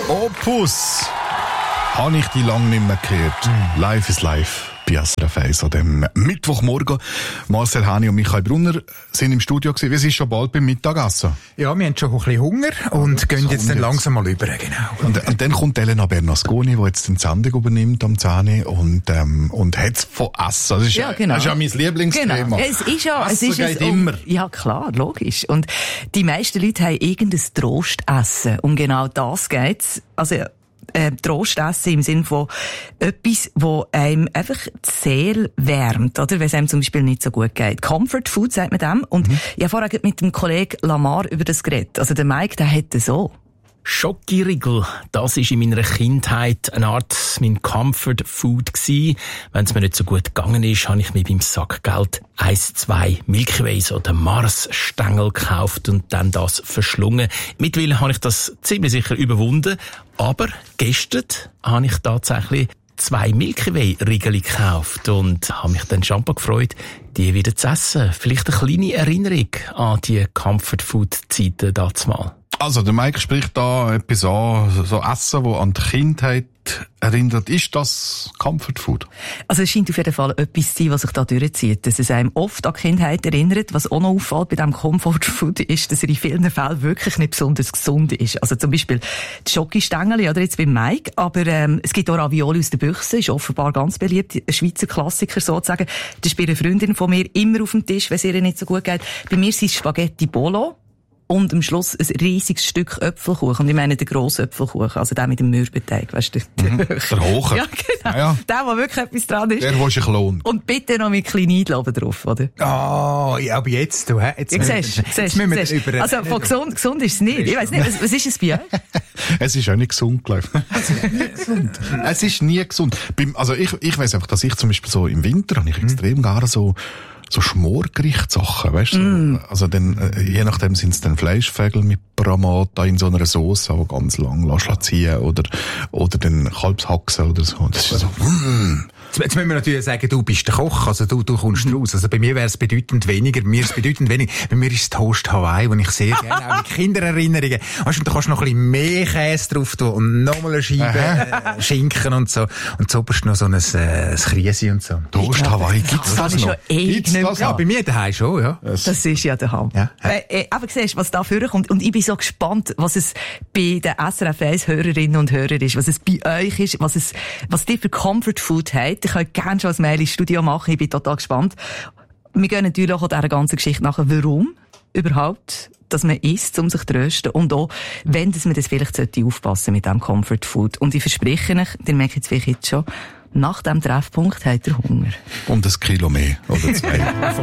Opus. Habe ich die lange nicht mehr gehört. Live is live. Bei SRF 1 an dem Mittwochmorgen. Marcel Hani und Michael Brunner sind im Studio gewesen. Wir sind schon bald beim Mittagessen. Ja, wir haben schon ein bisschen Hunger und gehen jetzt dann langsam mal über, genau. Und dann kommt Elena Bernasconi, die jetzt die Sendung übernimmt am 10 und hat es von Essen. Das ist ja, genau. Das ist ja mein Lieblingsthema. Genau. Es ist ja, Essen es ist geht immer. Ja, klar, logisch. Und die meisten Leute haben irgendein Trostessen. Um genau das geht's. Also, Trostessen im Sinne von etwas, wo einem einfach die Seele wärmt, oder? Wenn es einem zum Beispiel nicht so gut geht. Comfort Food, sagt man dem. Und ich habe vorher mit dem Kollegen Lamar über das geredet. Also der Mike, der hätte so. Schokoriegel, das war in meiner Kindheit eine Art mein Comfort Food gsi. Wenn es mir nicht so gut gegangen ist, habe ich mir beim Sackgeld 1-2 Milky Ways oder Mars-Stängel gekauft und dann das verschlungen. Mittlerweile habe ich das ziemlich sicher überwunden, aber gestern habe ich tatsächlich 2 Milky Way Riegel gekauft und habe mich dann schon gefreut, die wieder zu essen. Vielleicht eine kleine Erinnerung an die Comfort Food Zeiten dazumal. Also, der Mike spricht da etwas an, so Essen, das an die Kindheit erinnert. Ist das Comfort Food? Also, es scheint auf jeden Fall etwas zu sein, was sich da durchzieht. Dass es einem oft an die Kindheit erinnert. Was auch noch auffällt bei diesem Comfort Food ist, dass er in vielen Fällen wirklich nicht besonders gesund ist. Also, zum Beispiel die Schokistängeli, oder jetzt beim Mike. Aber, es gibt auch Ravioli aus der Büchse. Ist offenbar ganz beliebt. Ein Schweizer Klassiker sozusagen. Das ist bei einer Freundin von mir immer auf dem Tisch, wenn es ihr nicht so gut geht. Bei mir sind es Spaghetti Bolo. Und am Schluss ein riesiges Stück Äpfelkuchen. Und ich meine den grossen Äpfelkuchen, also der mit dem Mürbeteig, weißt du? Der hohe. Ja, genau. Ja. Der, wo wirklich etwas dran ist. Der, wo sich lohnt. Und bitte noch mit kleinen Eidl drauf, oder? Ah, ja, aber jetzt, du, jetzt müssen wir über... Also, von gesund ist es nicht. Ich weiss nicht, was ist es bei euch? Es ist auch nicht gesund, glaube ich. Es ist nie gesund. Also, ich weiss einfach, dass ich zum Beispiel so im Winter habe ich extrem gerne so Schmorgerichtssachen, weißt du? Also dann, je nachdem sind es dann Fleischfägel mit Bramata in so einer Sauce, aber ganz lang ziehen oder dann Kalbshaxen oder so. Das ist so, Jetzt müssen wir natürlich sagen, du bist der Koch, also du kommst raus. Also bei mir wäre es bedeutend weniger. Bei mir ist es Toast Hawaii, den ich sehr gerne auch mit Kindererinnerungen. Weißt du, da kannst du noch ein bisschen mehr Käse drauf tun und nochmal eine Scheibe Schinken und so. Und so oberst noch so ein Kriesi und so. Toast Hawaii, gibt's das noch? Gibt's das ja, bei mir daheim schon, ja. Das ist ja der Hammer. Ja. Aber siehst, was da vorkommt. Und ich bin so gespannt, was es bei den SRF 1 Hörerinnen und Hörern ist, was es bei euch ist, was die für Comfort Food habt. Ich könnte gerne schon ein Mail ins Studio machen, ich bin total gespannt. Wir gehen natürlich auch dieser ganzen Geschichte nachher, warum überhaupt, dass man isst, um sich zu trösten und auch, wenn dass man das vielleicht aufpassen mit diesem Comfort Food. Und ich verspreche euch, den merke ich jetzt schon, nach diesem Treffpunkt habt ihr Hunger. Und 1 Kilo mehr oder 2.